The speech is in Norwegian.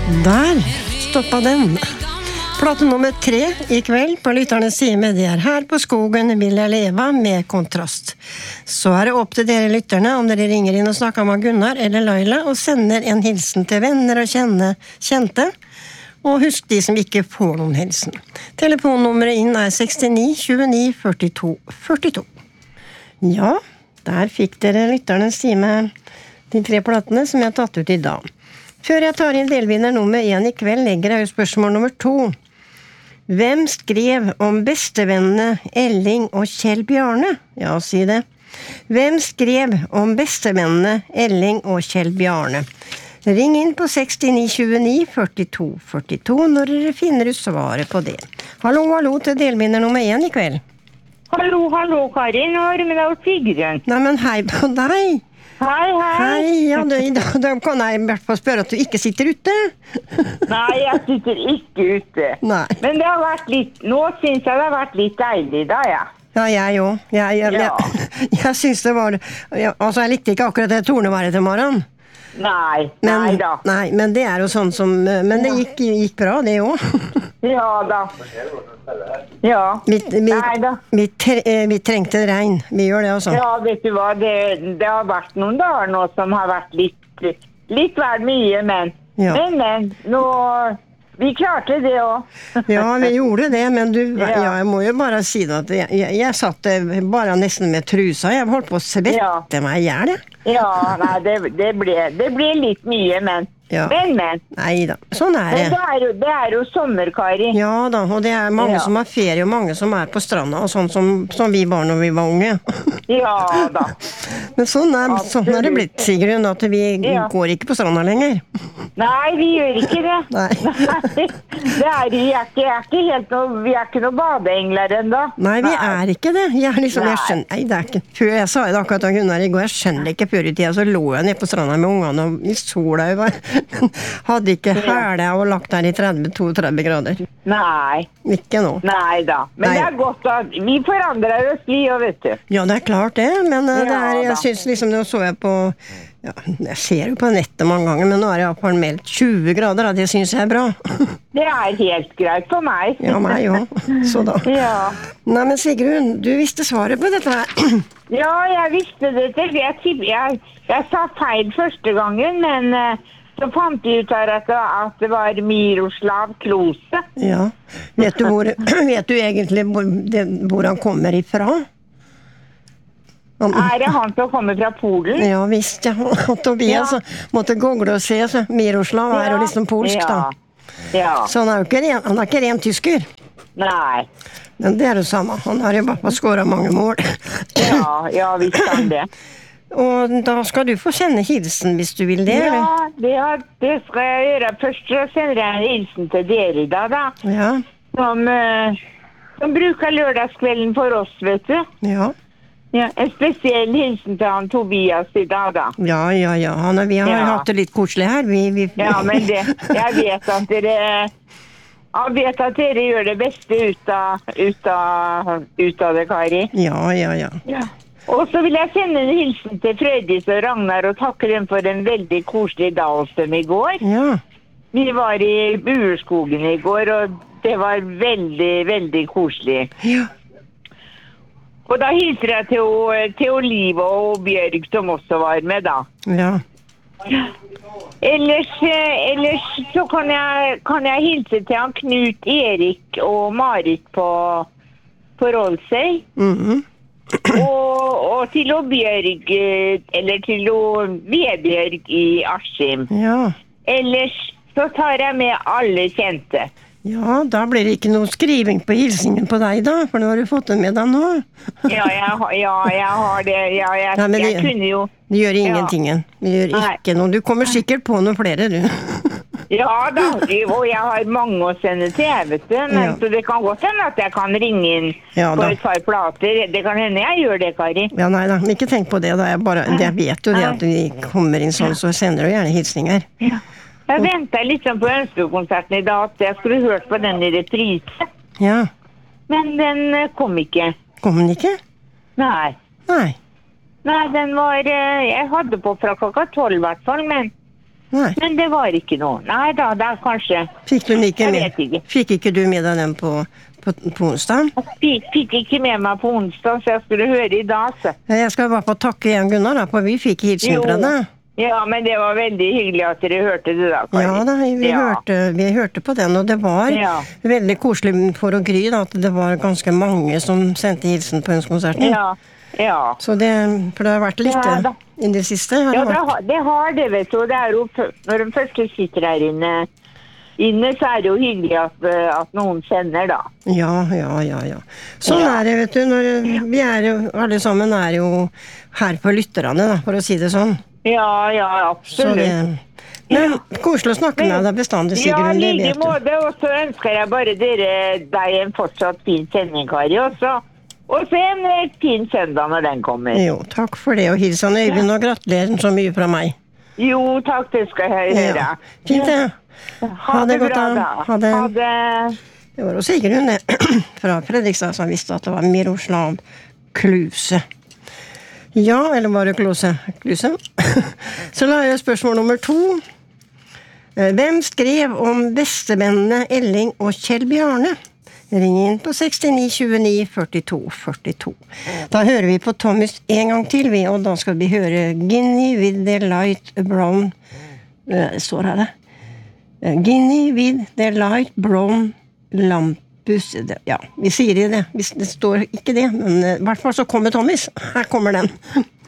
Der stoppet den. Plate nummer 3 I kveld på Lytternes time, det her på Skogen vil jeg leve med kontrast. Så det opp til dere lytterne om dere ringer inn og snakker med Gunnar eller Laila og sender en hilsen til venner og kjente. Og husk de som ikke får noen hilsen. Telefonnummeret inn 69 29 42 42. Ja, der fikk dere Lytternes time, de 3 platene som jeg har tatt ut I dag. Før jeg tar inn delvinner nummer 1 I kveld, legger jeg jo spørsmål nummer 2. Hvem skrev om bestevennene Elling og Kjell Bjarne? Ja, si det. Hvem skrev om bestevennene Elling og Kjell Bjarne? Ring inn på 69 29 42 42 når dere finner ut svaret på det. Hallo, hallo til delvinner nummer 1 I kveld. Hallo, Karin. Nå er det med deg Sigrun. Nei, men hei på deg. Hei, ja, da kan jeg I hvert fall spørre at du ikke sitter ute. Nei, jeg sitter ikke ute. Nei. Men det har vært litt, nå synes jeg det har vært litt deilig da, ja. Ja, jeg også. Jeg synes det var, altså jeg likte ikke akkurat det torneværet til morgen. Nei da. Nei, men det jo sånn som, men det gikk bra, det også. Ja da. Ja. Vi trengte regn, vi gjør det også. Ja, vet du hva, det har vært noen dager nå som har vært litt vært mye, men nå... Vi klarte det også. Ja, vi gjorde det, men jeg må jo bare si det at jeg satt bare nesten med trusa. Jeg holdt på å svette meg I hjel. Ja, nei, det ble litt mye, men... Neida, sånn det. Men det jo sommer, Kari. Ja da, og det mange som har ferie, og mange som på stranda, og sånn som vi var når vi var unge. Ja da. Men sånn det blitt, Sigrun, at vi går ikke på stranda lenger. Nei, vi gjør ikke det. Nei. Vi ikke helt noe, vi ikke noe badeengler enda. Nei, vi ikke det. Jeg skjønner, det ikke. Før jeg sa det akkurat av Gunnar I går, jeg skjønner ikke før I tida, så lå jeg nede på stranda med ungene, og I sola hadde ikke hæle og lagt der I 30-32 grader. Nei. Ikke nå. Nei da. Men det godt at vi forandrer oss vet du. Ja, det klart det, men jeg synes liksom, nå så jeg på, jeg ser jo på nettet mange ganger, men nå det I hvert fall meldt 20 grader, det synes jeg bra. Det helt greit for meg. Ja, meg også. Så da. Ja. Nei, men Sigrun, du visste svaret på dette her. Ja, jeg visste det til. Jeg sa feil første gangen, men så fant jeg ut at det var Miroslav Klose. Ja. Vet du egentlig hvor han kommer ifra? Det han som kommer fra Polen? Ja, visst, ja. Tobias måtte google og se, så Miroslav jo liksom polsk, da. Ja. Så han ikke ren tysker. Nei. Men det det samme. Han har jo bare skåret mange mål. Ja, visst han det. Og da skal du få sende hilsen hvis du vil det, eller? Ja, det skal jeg gjøre. Først så sender jeg en hilsen til dere da. Ja. Som bruker lørdagskvelden for oss, vet du. Ja. Ja, en spesiell hilsen til han Tobias I dag da. Ja. Vi har hatt det litt koselig her. Ja, men jeg vet at dere gjør det beste ut av det, Kari. Ja. Og så vil jeg sende en hilsen til Frøydis og Ragnar og takke dem for en veldig koselig dalsøm I går. Ja. Vi var I Buerskogen I går, og det var veldig, veldig koselig. Ja. Og da hilser jeg til Olive og Bjørg som også var med da. Ja. Ellers så kan jeg hilse til han Knut Erik og Marit på Rolsøy. Og til Bjørg, eller til Vebjørg I Askim. Ja. Ellers så tar jeg med alle kjente. Ja, da blir det ikke noe skriving på hilsingen på deg da, for nå har du fått den med deg nå. Ja, jeg har det. Jeg kunne jo... Det gjør ingentingen. Det gjør ikke noe. Du kommer sikkert på noen flere, du. Ja da, og jeg har mange å sende til, vet du. Men så det kan godt hende at jeg kan ringe inn på et par plater. Det kan hende jeg gjør det, Kari. Ja, nei da. Ikke tenk på det da. Jeg vet jo det at vi kommer inn sånn, så sender du gjerne hilsninger. Ja. Jeg ventet litt på Ønskekonserten I dag, at jeg skulle hørt på den I reprise. Ja. Men den kom ikke. Kom den ikke? Nei. Nei, den var, jeg hadde på fra klokka 12 I hvert fall, men Nei. Men det var ikke noe. Nei da, det er kanskje... Fikk ikke du med deg den på onsdag? Jeg fikk ikke med meg på onsdag, så jeg skulle høre i dag. Så. Jeg skal bare få takke igjen Gunnar, da, for vi fikk hilsen fra deg. Ja, men det var veldig hyggelig at dere hørte det da, Kari. Ja da, vi hørte på den, og det var veldig koselig for å Gry, da, at det var ganske mange som sendte hilsen på ønskekonserten. Ja. Så for det har vært litt i det siste. Det har det, vet du. Det er jo, når de første sitter her inne, så er det jo hyggelig at noen sender, da. Ja. Sånn er det, vet du. Vi er jo, alle sammen er jo her på lytterne, da, for å si det sånn. Ja, absolutt. Men koselig å snakke med deg bestandig, Sigrun, det vet du. Ja, like måte, og så ønsker jeg bare deg en fortsatt fin sending, Kari, og så en fin søndag når den kommer. Jo, takk for det, og hils han Øyvind, og gratulerer så mye fra meg. Jo, takk, det skal jeg høre. Fint det. Ha det bra da. Ha det. Det var også Sigrun, det, fra Fredrikstad, som visste at det var Miroslav Kluse. Ja, eller var det Kluse? Så la jeg spørsmål nummer 2. Hvem skrev om bestevennene Elling og Kjell Bjarne? Ring inn på 69 29 42 42. Da hører vi på Thomas en gang til, og da skal vi høre Guinea with the light brown står her det. Guinea with the light brown lampus. Ja, vi sier det. Det står ikke det, men i hvert fall så kommer Thomas. Her kommer den.